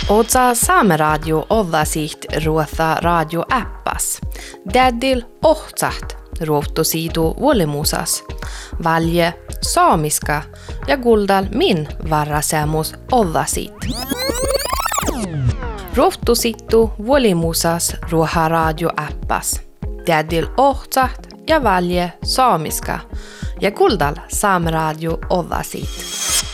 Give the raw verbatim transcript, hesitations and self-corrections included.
Otsa Saameradio ollasiht ruotha radioäppas. Tädil ohtsaht ruottusiitu vuolimusas. Valje saamiska ja kuldal min varrasemus ollasiit. Ruottusittu vuolimusas ruoha radioäppas. Tädil ohtsaht ja valje saamiska ja kuldal Saameradio ollasiit.